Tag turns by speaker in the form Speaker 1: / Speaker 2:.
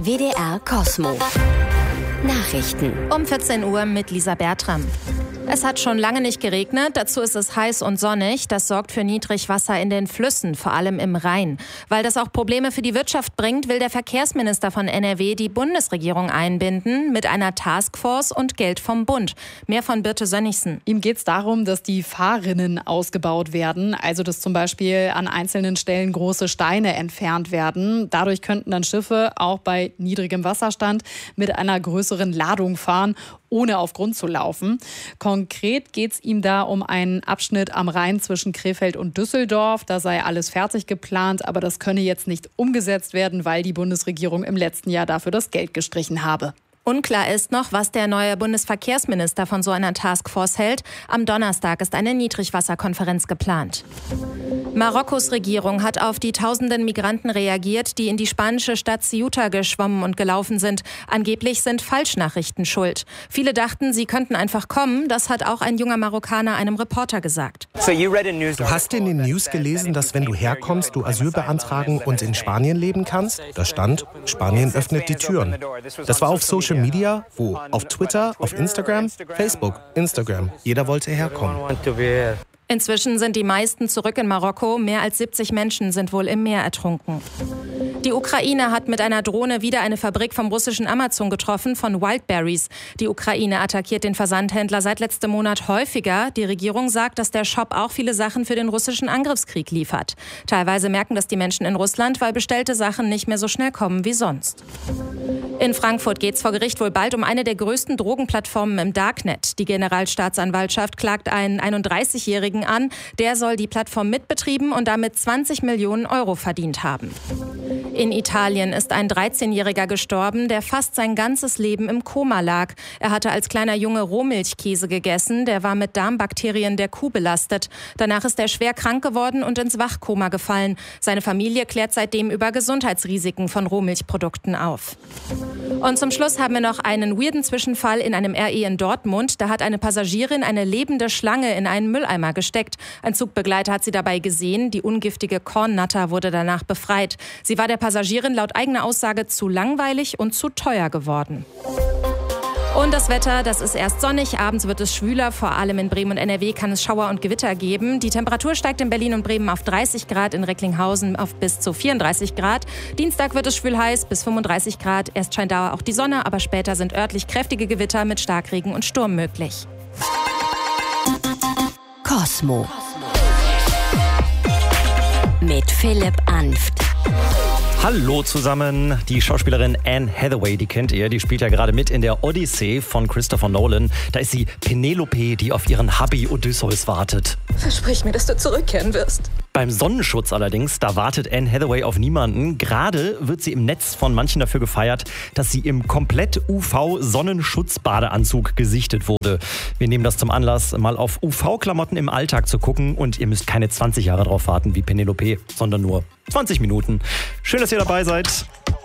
Speaker 1: WDR Cosmo. Nachrichten.
Speaker 2: Um 14 Uhr mit Lisa Bertram. Es hat schon lange nicht geregnet, dazu ist es heiß und sonnig. Das sorgt für Niedrigwasser in den Flüssen, vor allem im Rhein. Weil das auch Probleme für die Wirtschaft bringt, will der Verkehrsminister von NRW die Bundesregierung einbinden mit einer Taskforce und Geld vom Bund. Mehr von Birte Sönnigsen.
Speaker 3: Ihm geht es darum, dass die Fahrrinnen ausgebaut werden, also dass zum Beispiel an einzelnen Stellen große Steine entfernt werden. Dadurch könnten dann Schiffe auch bei niedrigem Wasserstand mit einer größeren Ladung fahren, ohne auf Grund zu laufen. Konkret geht es ihm da um einen Abschnitt am Rhein zwischen Krefeld und Düsseldorf. Da sei alles fertig geplant, aber das könne jetzt nicht umgesetzt werden, weil die Bundesregierung im letzten Jahr dafür das Geld gestrichen habe.
Speaker 2: Unklar ist noch, was der neue Bundesverkehrsminister von so einer Taskforce hält. Am Donnerstag ist eine Niedrigwasserkonferenz geplant. Marokkos Regierung hat auf die tausenden Migranten reagiert, die in die spanische Stadt Ceuta geschwommen und gelaufen sind. Angeblich sind Falschnachrichten schuld. Viele dachten, sie könnten einfach kommen. Das hat auch ein junger Marokkaner einem Reporter gesagt.
Speaker 4: Du hast in den News gelesen, dass wenn du herkommst, du Asyl beantragen und in Spanien leben kannst? Da stand, Spanien öffnet die Türen. Das war auf Social Media, wo? Auf Twitter, auf Instagram, Facebook, Instagram. Jeder wollte herkommen.
Speaker 2: Inzwischen sind die meisten zurück in Marokko. Mehr als 70 Menschen sind wohl im Meer ertrunken. Die Ukraine hat mit einer Drohne wieder eine Fabrik vom russischen Amazon getroffen, von Wildberries. Die Ukraine attackiert den Versandhändler seit letztem Monat häufiger. Die Regierung sagt, dass der Shop auch viele Sachen für den russischen Angriffskrieg liefert. Teilweise merken das die Menschen in Russland, weil bestellte Sachen nicht mehr so schnell kommen wie sonst. In Frankfurt geht es vor Gericht wohl bald um eine der größten Drogenplattformen im Darknet. Die Generalstaatsanwaltschaft klagt einen 31-Jährigen an. Der soll die Plattform mitbetrieben und damit 20 Millionen Euro verdient haben. In Italien ist ein 13-Jähriger gestorben, der fast sein ganzes Leben im Koma lag. Er hatte als kleiner Junge Rohmilchkäse gegessen. Der war mit Darmbakterien der Kuh belastet. Danach ist er schwer krank geworden und ins Wachkoma gefallen. Seine Familie klärt seitdem über Gesundheitsrisiken von Rohmilchprodukten auf. Und zum Schluss haben wir noch einen weirden Zwischenfall in einem RE in Dortmund. Da hat eine Passagierin eine lebende Schlange in einen Mülleimer gesteckt. Ein Zugbegleiter hat sie dabei gesehen. Die ungiftige Kornnatter wurde danach befreit. Sie war der Passagierin laut eigener Aussage zu langweilig und zu teuer geworden. Und das Wetter, das ist erst sonnig, abends wird es schwüler, vor allem in Bremen und NRW kann es Schauer und Gewitter geben. Die Temperatur steigt in Berlin und Bremen auf 30 Grad, in Recklinghausen auf bis zu 34 Grad. Dienstag wird es schwül heiß, bis 35 Grad. Erst scheint da auch die Sonne, aber später sind örtlich kräftige Gewitter mit Starkregen und Sturm möglich.
Speaker 1: Cosmo. Mit Philipp Anft.
Speaker 5: Hallo zusammen, die Schauspielerin Anne Hathaway, die kennt ihr, die spielt ja gerade mit in der Odyssey von Christopher Nolan. Da ist sie Penelope, die auf ihren Hubby Odysseus wartet.
Speaker 6: Versprich mir, dass du zurückkehren wirst.
Speaker 5: Beim Sonnenschutz allerdings, da wartet Anne Hathaway auf niemanden. Gerade wird sie im Netz von manchen dafür gefeiert, dass sie im komplett UV-Sonnenschutzbadeanzug gesichtet wurde. Wir nehmen das zum Anlass, mal auf UV-Klamotten im Alltag zu gucken und ihr müsst keine 20 Jahre drauf warten wie Penelope, sondern nur 20 Minuten. Schön, dass ihr dabei seid.